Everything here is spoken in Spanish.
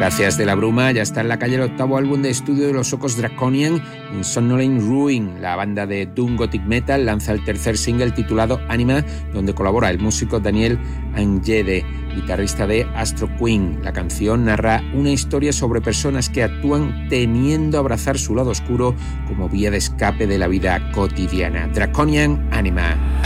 Gracias de la Bruma ya está en la calle el octavo álbum de estudio de los Ocos Draconian, Insomnolent Ruin. La banda de Doom Gothic Metal lanza el tercer single titulado Anima, donde colabora el músico Daniel Angede, guitarrista de Astro Queen. La canción narra una historia sobre personas que actúan temiendo abrazar su lado oscuro como vía de escape de la vida cotidiana. Draconian Anima.